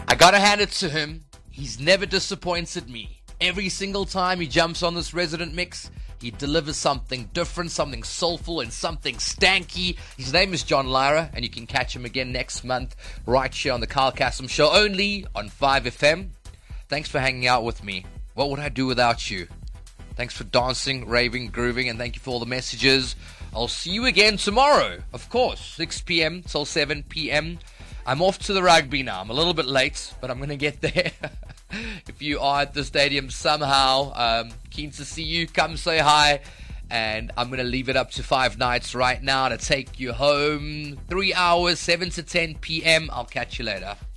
I gotta hand it to him. He's never disappointed me. Every single time he jumps on this Resident Mix, he delivers something different, something soulful, and something stanky. His name is John Lyra, and you can catch him again next month right here on the Carl Cassim Show, only on 5FM. Thanks for hanging out with me. What would I do without you? Thanks for dancing, raving, grooving, and thank you for all the messages. I'll see you again tomorrow, of course, 6 p.m. till 7 p.m. I'm off to the rugby now. I'm a little bit late, but I'm going to get there. If you are at the stadium somehow, keen to see you, come say hi. And I'm going to leave it up to 5 nights right now to take you home. 3 hours, 7 to 10 p.m. I'll catch you later.